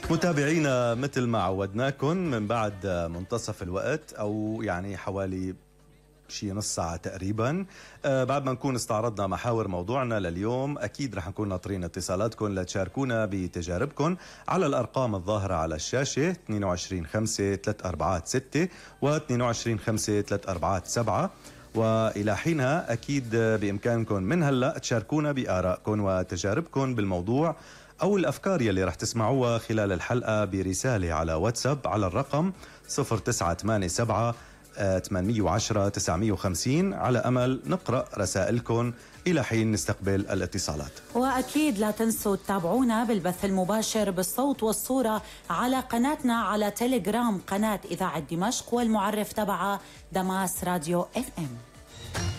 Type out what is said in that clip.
متابعينا مثل ما عودناكم من بعد منتصف الوقت أو يعني حوالي شي نص ساعة تقريبا، بعد ما نكون استعرضنا محاور موضوعنا لليوم. أكيد رح نكون ناطرين اتصالاتكم لتشاركونا بتجاربكم على الأرقام الظاهرة على الشاشة 22 5 346 و 22 5 347. وإلى حينها أكيد بإمكانكم من هلأ تشاركونا بآرائكم وتجاربكم بالموضوع أو الأفكار يلي رح تسمعوها خلال الحلقة برسالة على واتساب على الرقم 0987 810 950 على أمل نقرأ رسائلكم إلى حين نستقبل الاتصالات. وأكيد لا تنسوا تتابعونا بالبث المباشر بالصوت والصورة على قناتنا على تيليجرام، قناة إذاعة دمشق، والمعرف تبعها دماس راديو FM.